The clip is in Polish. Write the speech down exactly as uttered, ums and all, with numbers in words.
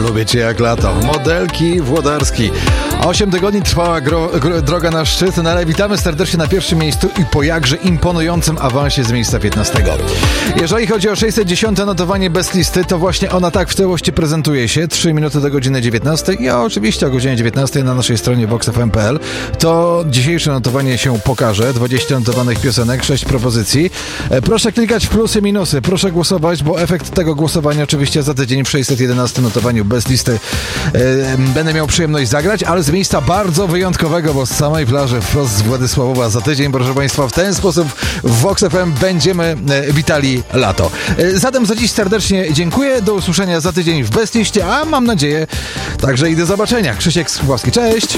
Lubię cię jak lato. Modelki Włodarski. Osiem tygodni trwała gro, gro, droga na szczyt, no ale witamy serdecznie na pierwszym miejscu i po jakże imponującym awansie z miejsca piętnastego. Jeżeli chodzi o sześćset dziesiąte notowanie bez listy, to właśnie ona tak w całości prezentuje się. trzy minuty do godziny dziewiętnastej i oczywiście o godzinie dziewiętnastej na naszej stronie vox f m kropka p l. To dzisiejsze notowanie się pokaże. dwadzieścia notowanych piosenek, sześć propozycji. Proszę klikać w plusy, minusy. Proszę głosować, bo efekt tego głosowania oczywiście za tydzień w sześćset jedenastym notowaniu bez listy e, będę miał przyjemność zagrać, ale z miejsca bardzo wyjątkowego, bo z samej plaży wprost z Władysławowa za tydzień, proszę Państwa, w ten sposób w Vox F M będziemy e, witali lato. E, zatem za dziś serdecznie dziękuję, do usłyszenia za tydzień w bez liście, a mam nadzieję także i do zobaczenia. Krzysiek Skrzydłowski, cześć!